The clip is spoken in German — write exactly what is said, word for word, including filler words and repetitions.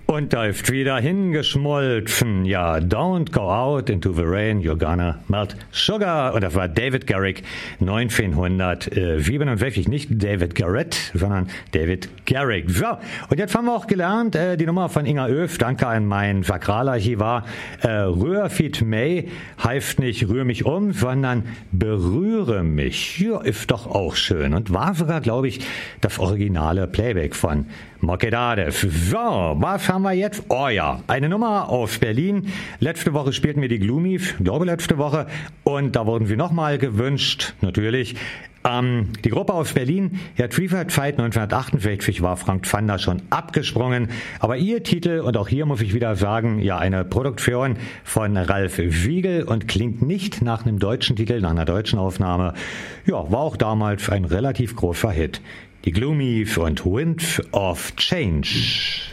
Und läuft wieder hingeschmolzen. Ja, don't go out into the rain, you're gonna melt sugar. Und das war David Garrick, neunzehnhundertsiebenundfünfzig. Nicht David Garrett, sondern David Garrick. So, und jetzt haben wir auch gelernt, äh, die Nummer von Inga Öf, danke an mein Sakralarchivar, äh, Rühr fit May, heißt nicht rühr mich um, sondern berühre mich. Ja, ist doch auch schön. Und war sogar, glaube ich, das originale Playback von Mokedadev. So, was haben wir jetzt? Oh ja, eine Nummer aus Berlin. Letzte Woche spielten wir die Gloomies, ich glaube letzte Woche, und da wurden sie nochmal gewünscht, natürlich. Ähm, die Gruppe aus Berlin, Herr Trifert Fight neunzehnhundertachtundsiebzig, war Frank Pfander schon abgesprungen, aber ihr Titel, und auch hier muss ich wieder sagen, ja, eine Produktion von Ralf Wiegel und klingt nicht nach einem deutschen Titel, nach einer deutschen Aufnahme. Ja, war auch damals ein relativ großer Hit. Die Gloomies und Wind of Change.